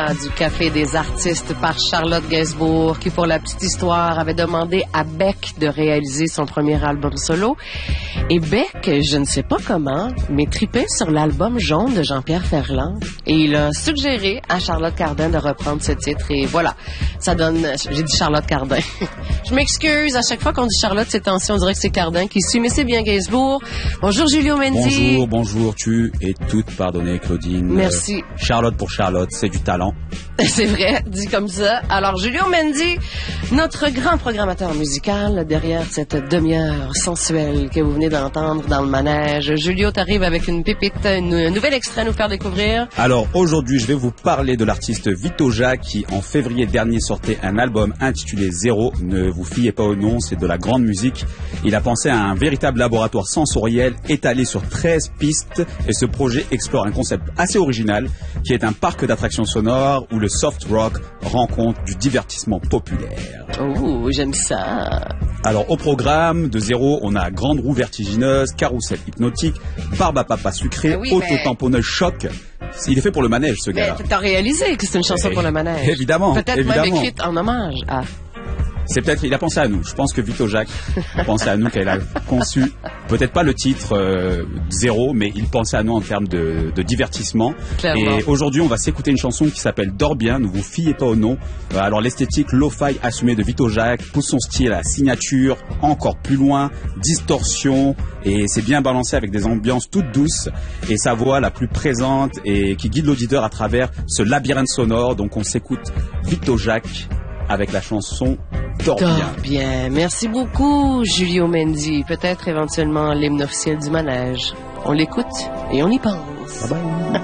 du Café des artistes par Charlotte Gainsbourg, qui, pour la petite histoire, avait demandé à Beck de réaliser son premier album solo. Et Beck, je ne sais pas comment, mais tripait sur l'album Jaune de Jean-Pierre Ferland. Et il a suggéré à Charlotte Cardin de reprendre ce titre. Et voilà, ça donne... J'ai dit Charlotte Cardin. Je m'excuse, à chaque fois qu'on dit Charlotte, ces temps-ci, on dirait que c'est Cardin qui suit, mais c'est bien Gainsbourg. Bonjour Julio Mendy. Bonjour, tu es toute pardonnée, Claudine. Merci. Charlotte pour Charlotte, c'est du talent. C'est vrai, dit comme ça. Alors, Julio Mendy, notre grand programmateur musical derrière cette demi-heure sensuelle que vous venez d'entendre dans le manège. Julio, t'arrives avec une pépite, un nouvel extrait à nous faire découvrir. Alors, aujourd'hui, je vais vous parler de l'artiste Vito Jacques qui, en février dernier, sortait un album intitulé Zéro. Ne vous fiez pas au nom, c'est de la grande musique. Il a pensé à un véritable laboratoire sensoriel étalé sur 13 pistes et ce projet explore un concept assez original qui est un parc d'attractions sonores où le soft rock rencontre du divertissement populaire. Oh, j'aime ça. Alors, au programme de Zéro, on a Grande roue vertigineuse, Carrousel hypnotique, Barbe à papa sucré, oui, Auto-tamponneuse choc. Il est fait pour le manège, ce gars-là. Mais t'as réalisé que c'est une chanson pour le manège. Évidemment. Peut-être même écrite en hommage à... C'est peut-être, il a pensé à nous. Je pense que Vito Jacques a pensé à nous qu'elle a conçu, peut-être pas le titre Zéro, mais il pensait à nous en termes de divertissement. Clairement. Et aujourd'hui, on va s'écouter une chanson qui s'appelle Dors bien, ne vous fiez pas au nom. Alors l'esthétique lo-fi assumée de Vito Jacques pousse son style à la signature, encore plus loin, distorsion, et c'est bien balancé avec des ambiances toutes douces, et sa voix la plus présente et qui guide l'auditeur à travers ce labyrinthe sonore. Donc on s'écoute Vito Jacques avec la chanson Dors bien. Merci beaucoup, Julio Mendy. Peut-être éventuellement l'hymne officiel du manège. On l'écoute et on y pense. Bye bye.